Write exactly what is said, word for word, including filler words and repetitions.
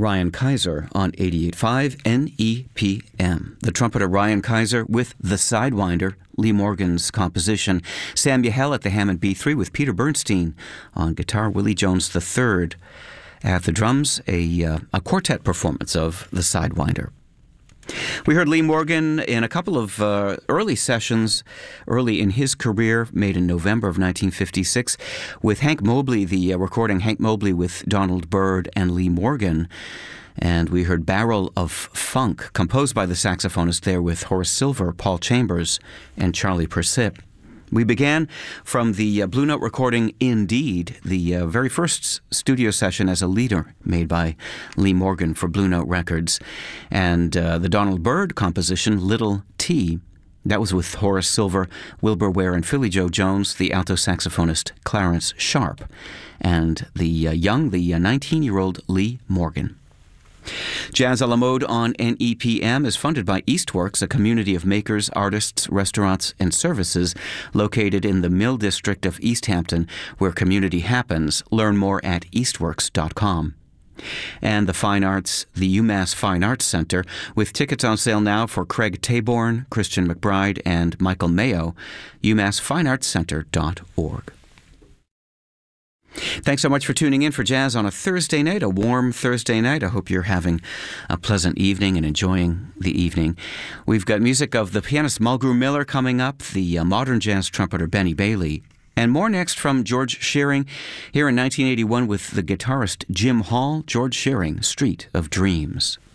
Ryan Kaiser on eighty-eight point five N E P M. The trumpeter Ryan Kaiser with The Sidewinder, Lee Morgan's composition. Sam Yahel at the Hammond B three with Peter Bernstein on guitar, Willie Jones the third at the drums, a, uh, a quartet performance of The Sidewinder. We heard Lee Morgan in a couple of uh, early sessions, early in his career, made in November of nineteen fifty-six, with Hank Mobley, the uh, recording Hank Mobley with Donald Byrd and Lee Morgan. And we heard Barrel of Funk, composed by the saxophonist there with Horace Silver, Paul Chambers, and Charlie Persip. We began from the uh, Blue Note recording Indeed, the uh, very first studio session as a leader made by Lee Morgan for Blue Note Records, and uh, the Donald Byrd composition Little T. That was with Horace Silver, Wilbur Ware, and Philly Joe Jones, the alto saxophonist Clarence Sharp, and the uh, young, the uh, nineteen-year-old Lee Morgan. Jazz a la Mode on N E P M is funded by Eastworks, a community of makers, artists, restaurants, and services located in the Mill District of East Hampton, where community happens. Learn more at eastworks dot com. And the Fine Arts, the UMass Fine Arts Center, with tickets on sale now for Craig Taborn, Christian McBride, and Michael Mayo, u mass fine arts center dot org. Thanks so much for tuning in for Jazz on a Thursday night, a warm Thursday night. I hope you're having a pleasant evening and enjoying the evening. We've got music of the pianist Mulgrew Miller coming up, the uh, modern jazz trumpeter Benny Bailey, and more next from George Shearing here in nineteen eighty-one with the guitarist Jim Hall. George Shearing, Street of Dreams.